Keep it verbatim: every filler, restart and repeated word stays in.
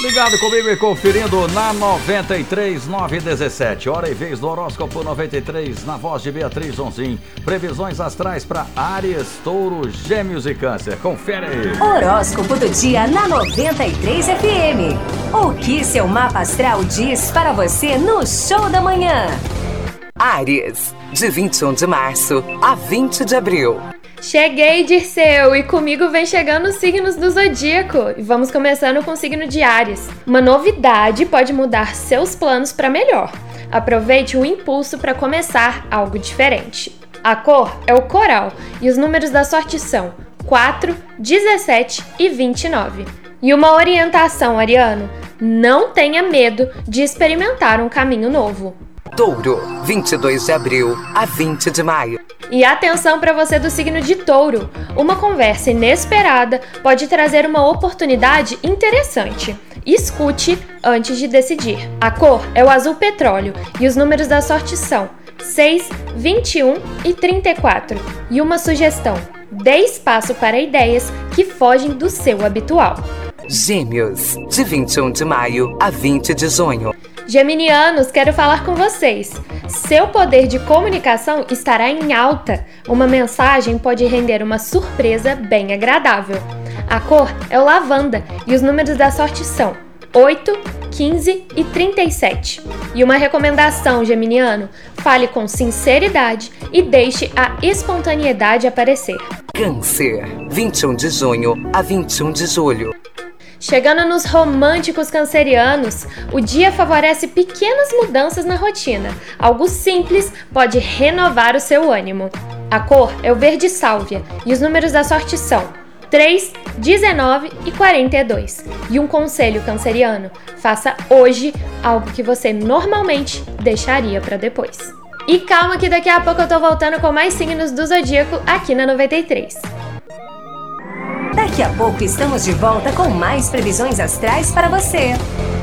Ligado comigo e conferindo na noventa e três, nove dezessete. Hora e vez do horóscopo noventa e três, na voz de Beatriz Zonzin. Previsões astrais para Áries, Touro, Gêmeos e Câncer. Confere aí. Horóscopo do dia na noventa e três F M. O que seu mapa astral diz para você no Show da Manhã? Áries, de vinte e um de março a vinte de abril. Cheguei, Dirceu, e comigo vem chegando os signos do zodíaco. E vamos começando com o signo de Áries. Uma novidade pode mudar seus planos para melhor. Aproveite o impulso para começar algo diferente. A cor é o coral e os números da sorte são quatro, dezessete e vinte e nove. E uma orientação, Ariano: não tenha medo de experimentar um caminho novo. Touro, vinte e dois de abril a vinte de maio. E atenção para você do signo de Touro. Uma conversa inesperada pode trazer uma oportunidade interessante. Escute antes de decidir. A cor é o azul petróleo e os números da sorte são seis, vinte e um e trinta e quatro. E uma sugestão: dê espaço para ideias que fogem do seu habitual. Gêmeos, de vinte e um de maio a vinte de junho. Geminianos, quero falar com vocês. Seu poder de comunicação estará em alta. Uma mensagem pode render uma surpresa bem agradável. A cor é o lavanda e os números da sorte são oito, quinze e trinta e sete. E uma recomendação, geminiano: fale com sinceridade e deixe a espontaneidade aparecer. Câncer, vinte e um de junho a vinte e um de julho. Chegando nos românticos cancerianos, o dia favorece pequenas mudanças na rotina. Algo simples pode renovar o seu ânimo. A cor é o verde sálvia e os números da sorte são três, dezenove e quarenta e dois. E um conselho canceriano: faça hoje algo que você normalmente deixaria para depois. E calma que daqui a pouco eu tô voltando com mais signos do zodíaco aqui na noventa e três. Daqui a pouco estamos de volta com mais previsões astrais para você.